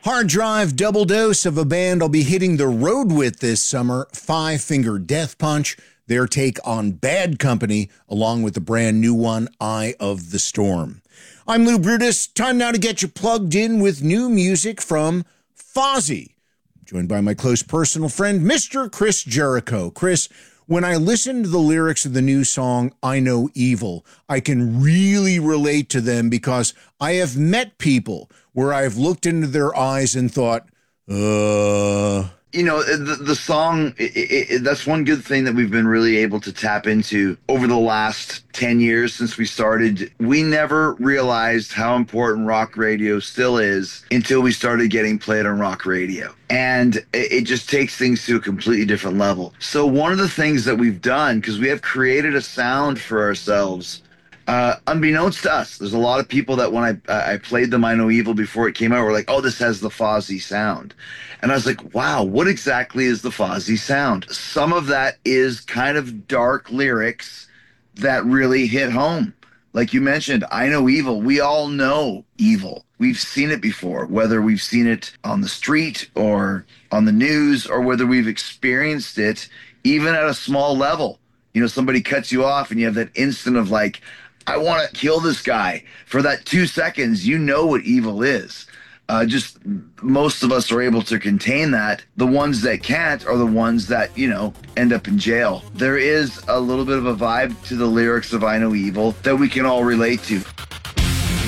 Hard drive double dose of a band I'll be hitting the road with this summer, Five Finger Death Punch, their take on Bad Company, along with the brand new one, Eye of the Storm. I'm Lou Brutus. Time now to get you plugged in with new music from Fozzy, joined by my close personal friend, Mr. Chris Jericho. Chris, when I listen to the lyrics of the new song, I Know Evil, I can really relate to them because I have met people where I've looked into their eyes and thought, You know, the song, that's one good thing that we've been really able to tap into over the last 10 years since we started. We never realized how important rock radio still is until we started getting played on rock radio. And it just takes things to a completely different level. So one of the things that we've done, because we have created a sound for ourselves, unbeknownst to us, there's a lot of people that when I played them I Know Evil before it came out were like, oh, this has the Fozzy sound. And I was like, wow, what exactly is the Fozzy sound? Some of that is kind of dark lyrics that really hit home. Like you mentioned, I know evil. We all know evil. We've seen it before, whether we've seen it on the street or on the news, or whether we've experienced it even at a small level. You know, somebody cuts you off and you have that instant of like, I want to kill this guy. For that 2 seconds, you know what evil is. Just most of us are able to contain that. The ones that can't are the ones that, you know, end up in jail. There is a little bit of a vibe to the lyrics of I Know Evil that we can all relate to.